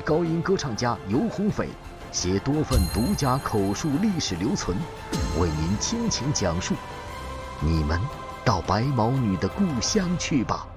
高音歌唱家尤鸿斐携多份独家口述历史留存，为您倾情讲述。你们到白毛女的故乡去吧。